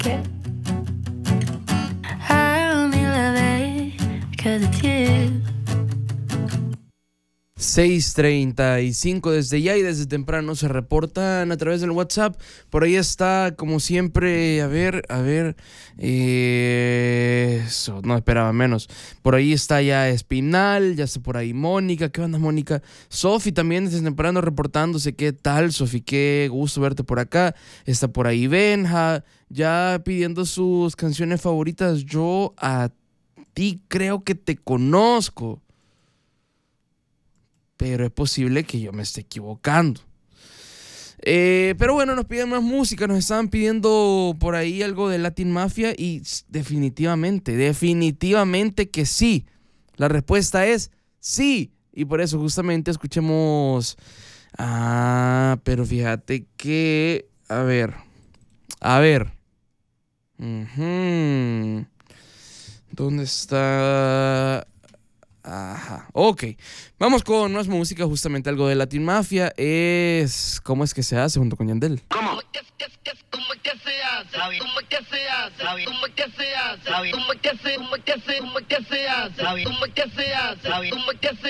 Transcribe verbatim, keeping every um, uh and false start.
Yeah. I only love it because it's you. seis treinta y cinco desde ya y desde temprano se reportan a través del WhatsApp. Por ahí está, como siempre, a ver, a ver, eh, eso, no esperaba menos. Por ahí está ya Espinal, ya está por ahí Mónica. ¿Qué onda, Mónica? Sofi también desde temprano reportándose. ¿Qué tal, Sofi? Qué gusto verte por acá. Está por ahí Benja, ya pidiendo sus canciones favoritas. Yo a ti creo que te conozco, pero es posible que yo me esté equivocando. Eh, pero bueno, nos piden más música, nos estaban pidiendo por ahí algo de Latin Mafia y definitivamente, definitivamente que sí. La respuesta es sí. Y por eso justamente escuchemos... Ah, pero fíjate que... A ver, a ver. Uh-huh. ¿Dónde está...? Ajá, ok. Vamos con más música, justamente algo de Latin Mafia. Es... ¿Cómo es que se hace junto con Yandel? ¿Cómo? ¿Cómo es que se hace? ¿Cómo es que se hace? ¿Cómo es que se hace? ¿Cómo es que se hace? ¿Cómo es que se hace? ¿Cómo es que se hace? ¿Cómo es que se hace? ¿Cómo es que se